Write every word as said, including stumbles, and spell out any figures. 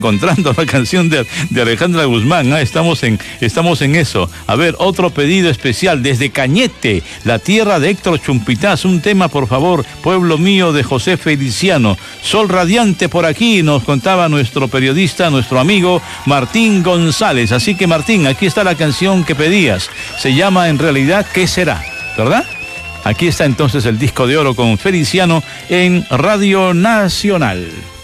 encontrando la canción de, de Alejandra Guzmán, ¿eh? estamos en estamos en eso. A ver, otro pedido especial desde Cañete, la tierra de Héctor Chumpitaz, un tema por favor, Pueblo Mío de José Feliciano. Sol radiante por aquí, nos contaba nuestro periodista, nuestro amigo Martín González. Así que Martín, aquí está la canción que pedías, se llama en realidad ¿Qué será? ¿Verdad? Aquí está entonces el disco de oro con Feliciano en Radio Nacional.